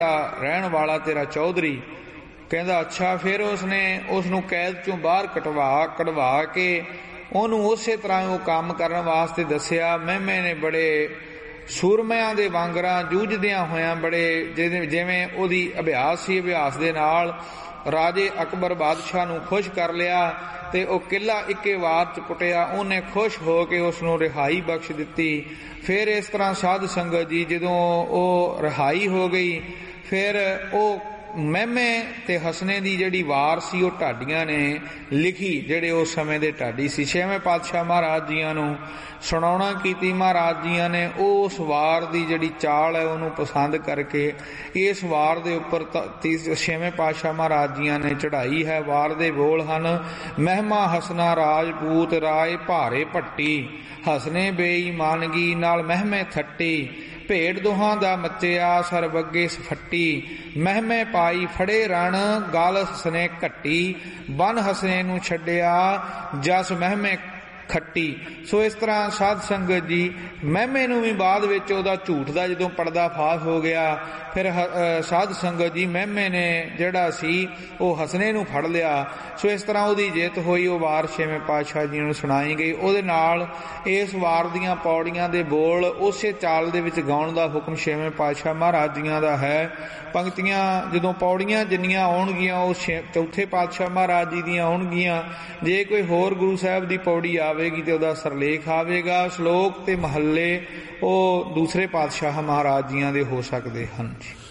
ਰਹਿਣ ਵਾਲਾ ਤੇਰਾ ਚੌਧਰੀ। ਕਹਿੰਦਾ ਅੱਛਾ। ਫਿਰ ਉਸਨੇ ਉਸ ਨੂੰ ਕੈਦ ਚੋਂ ਬਾਹਰ ਕਢਵਾ ਕੇ ਉਹਨੂੰ ਉਸੇ ਤਰ੍ਹਾਂ ਉਹ ਕੰਮ ਕਰਨ ਵਾਸਤੇ ਦੱਸਿਆ। ਮਹਿਮੇ ਨੇ ਬੜੇ ਸੂਰਮਿਆਂ ਦੇ ਵਾਂਗਰਾਂ ਜੂਝਦਿਆਂ ਹੋਇਆਂ ਬੜੇ ਜਿਵੇਂ ਉਹਦੀ ਅਭਿਆਸ ਸੀ, ਅਭਿਆਸ ਦੇ ਨਾਲ ਰਾਜੇ ਅਕਬਰ ਬਾਦਸ਼ਾਹ ਨੂੰ ਖੁਸ਼ ਕਰ ਲਿਆ ਤੇ ਉਹ ਕਿਲ੍ਹਾ ਇੱਕੇ ਵਾਰ ਚ ਪੁੱਟਿਆ। ਉਹਨੇ ਖੁਸ਼ ਹੋ ਕੇ ਉਸ ਨੂੰ ਰਿਹਾਈ ਬਖਸ਼ ਦਿੱਤੀ। ਫਿਰ ਇਸ ਤਰ੍ਹਾਂ ਸਾਧ ਸੰਗਤ ਜੀ ਜਦੋਂ ਉਹ ਰਿਹਾਈ ਹੋ ਗਈ, ਫਿਰ ਉਹ ਮਹਿਮੇ ਤੇ ਹਸਨੇ ਦੀ ਜਿਹੜੀ ਵਾਰ ਸੀ ਉਹ ਢਾਡੀਆਂ ਨੇ ਲਿਖੀ, ਜਿਹੜੇ ਉਸ ਸਮੇਂ ਦੇ ਢਾਡੀ ਸੀ। ਛੇਵੇਂ ਪਾਤਸ਼ਾਹ ਮਹਾਰਾਜ ਜੀਆਂ ਨੂੰ ਸੁਣਾਉਣਾ ਕੀਤੀ। ਮਹਾਰਾਜ ਜੀਆਂ ਨੇ ਉਸ ਵਾਰ ਦੀ ਜਿਹੜੀ ਚਾਲ ਹੈ ਉਹਨੂੰ ਪਸੰਦ ਕਰਕੇ ਇਸ ਵਾਰ ਦੇ ਉੱਪਰ ਛੇਵੇਂ ਪਾਤਸ਼ਾਹ ਮਹਾਰਾਜ ਜੀਆਂ ਨੇ ਚੜ੍ਹਾਈ ਹੈ। ਵਾਰ ਦੇ ਬੋਲ ਹਨ: ਮਹਿਮਾ ਹਸਨਾ ਰਾਜਪੂਤ ਰਾਏ ਭਾਰੇ ਭੱਟੀ, ਹਸਨੇ ਬੇਈਮਾਨਗੀ ਨਾਲ ਮਹਿਮੇ ਥੱਟੀ, ਭੇਡ ਦੋਹਾਂ ਦਾ ਮੱਚਿਆ ਸਰਬੱਗੇ ਸਫੱਟੀ, ਮਹਿਮੇ ਪਾਈ ਫੜੇ ਰਣ ਗਲ ਹਸਨੇ ਘੱਟੀ, ਬਨ ਹਸਨੇ ਨੂੰ ਛੱਡਿਆ ਜਸ ਮਹਿਮੇ ਖੱਟੀ। ਸੋ ਇਸ ਤਰ੍ਹਾਂ ਸਾਧ ਸੰਗਤ ਜੀ ਮਹਿਮੇ ਨੂੰ ਵੀ ਬਾਅਦ ਵਿੱਚ ਉਹਦਾ ਝੂਠ ਦਾ ਜਦੋਂ ਪਰਦਾ ਫਾਸ਼ ਹੋ ਗਿਆ, ਫਿਰ ਸਾਧ ਸੰਗਤ ਜੀ ਮਹਿਮੇ ਨੇ ਜਿਹੜਾ ਸੀ ਉਹ ਹਸਨੇ ਨੂੰ ਫੜ ਲਿਆ। ਸੋ ਇਸ ਤਰ੍ਹਾਂ ਉਹਦੀ ਜਿੱਤ ਹੋਈ। ਉਹ ਵਾਰ ਛੇਵੇਂ ਪਾਤਸ਼ਾਹ ਜੀ ਨੂੰ ਸੁਣਾਈ ਗਈ। ਉਹਦੇ ਨਾਲ ਇਸ ਵਾਰ ਦੀਆਂ ਪੌੜੀਆਂ ਦੇ ਬੋਲ ਉਸੇ ਚਾਲ ਦੇ ਵਿੱਚ ਗਾਉਣ ਦਾ ਹੁਕਮ ਛੇਵੇਂ ਪਾਤਸ਼ਾਹ ਮਹਾਰਾਜ ਜੀਆਂ ਦਾ ਹੈ। ਪੰਕਤੀਆਂ ਜਦੋਂ ਪੌੜੀਆਂ ਜਿੰਨੀਆਂ ਆਉਣਗੀਆਂ ਉਹ ਚੌਥੇ ਪਾਤਸ਼ਾਹ ਮਹਾਰਾਜ ਜੀ ਦੀਆਂ ਆਉਣਗੀਆਂ। ਜੇ ਕੋਈ ਹੋਰ ਗੁਰੂ ਸਾਹਿਬ ਦੀ ਪੌੜੀ ਆਵੇਗੀ ਤੇ ਉਹਦਾ ਸਰਲੇਖ ਆਵੇਗਾ। ਸ਼ਲੋਕ ਤੇ ਮਹੱਲੇ ਉਹ ਦੂਸਰੇ ਪਾਤਸ਼ਾਹ ਮਹਾਰਾਜ ਜੀਆਂ ਦੇ ਹੋ ਸਕਦੇ ਹਨ।